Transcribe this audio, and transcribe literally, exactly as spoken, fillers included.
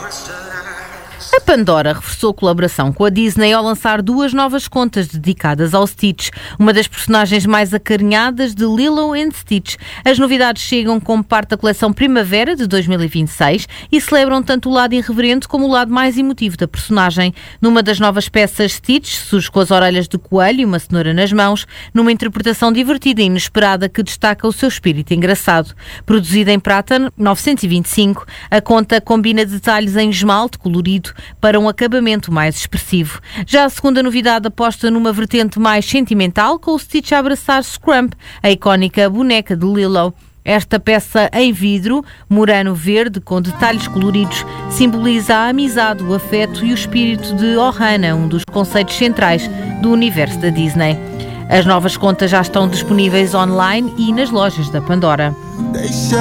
A Pandora reforçou a colaboração com a Disney ao lançar duas novas contas dedicadas ao Stitch, uma das personagens mais acarinhadas de Lilo and Stitch. As novidades chegam como parte da coleção Primavera de dois mil e vinte e seis e celebram tanto o lado irreverente como o lado mais emotivo da personagem. Numa das novas peças, Stitch surge com as orelhas de coelho e uma cenoura nas mãos, numa interpretação divertida e inesperada que destaca o seu espírito engraçado. Produzida em prata novecentos e vinte e cinco, a conta combina detalhes em esmalte colorido para um acabamento mais expressivo. Já a segunda novidade aposta numa vertente mais sentimental, com o Stitch a abraçar Scrump, a icónica boneca de Lilo. Esta peça em vidro, murano verde, com detalhes coloridos, simboliza a amizade, o afeto e o espírito de Ohana, um dos conceitos centrais do universo da Disney. As novas contas já estão disponíveis online e nas lojas da Pandora.